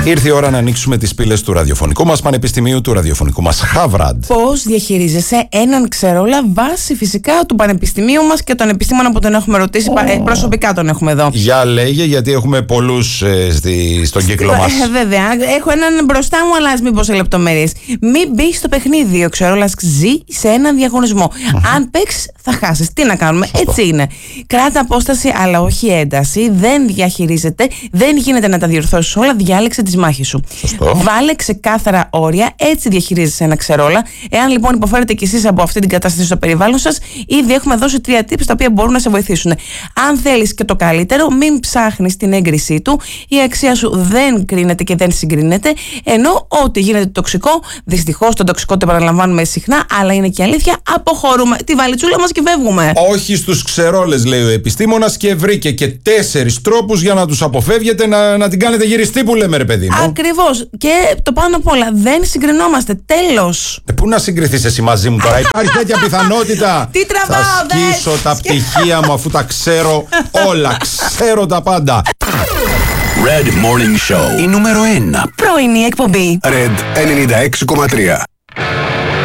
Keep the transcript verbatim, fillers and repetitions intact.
Ήρθε η ώρα να ανοίξουμε τις πύλες του ραδιοφωνικού μας πανεπιστημίου, του ραδιοφωνικού μας Χαβραντ. Πώς διαχειρίζεσαι έναν ξερόλα βάσει φυσικά του πανεπιστημίου μας και τον επιστήμονα που τον έχουμε ρωτήσει, oh. προσωπικά τον έχουμε εδώ. Για λέγε, γιατί έχουμε πολλούς ε, στη, στον κύκλο μας. Ε, βέβαια, έχω έναν μπροστά μου, αλλά ας μην πω σε λεπτομέρειες. Μην μπει στο παιχνίδι. Ο ξερόλας ζει σε έναν διαγωνισμό. Mm-hmm. Αν παίξεις, θα χάσεις. Τι να κάνουμε, Σωστό. Έτσι είναι. Κράτα απόσταση, αλλά όχι ένταση. Δεν διαχειρίζεται, δεν γίνεται να τα διορθώσεις όλα. Διάλεξε τις μάχες σου. Σωστό. Βάλε ξεκάθαρα όρια, έτσι διαχειρίζεσαι ένα ξερόλα. Εάν λοιπόν υποφέρετε κι εσείς από αυτή την κατάσταση στο περιβάλλον σας, ήδη έχουμε δώσει τρία tips τα οποία μπορούν να σε βοηθήσουν. Αν θέλεις και το καλύτερο, μην ψάχνεις την έγκρισή του. Η αξία σου δεν κρίνεται και δεν συγκρίνεται. Ενώ ό,τι γίνεται τοξικό, δυστυχώς το τοξικό το επαναλαμβάνουμε συχνά, αλλά είναι και αλήθεια, αποχωρούμε τη βαλιτσούλα μας και φεύγουμε. Όχι στους ξερόλες, λέει ο επιστήμονας, και βρήκε και τέσσερις τρόπους για να τους αποφεύγετε, να, να την κάνετε γυριστή, που λέμε, ρε παιδί μου. Ακριβώς. Και το πάνω απ' όλα, δεν συγκρινόμαστε. Τέλος. Ε, πού να συγκριθείς εσύ μαζί μου τώρα, υπάρχει τέτοια πιθανότητα? Τι τραβάω, θα σκίσω δες. τα πτυχία μου, αφού τα ξέρω όλα, ξέρω τα πάντα. Red Morning Show. Η νούμερο ένα πρωινή εκπομπή. Red ενενήντα έξι κόμμα τρία.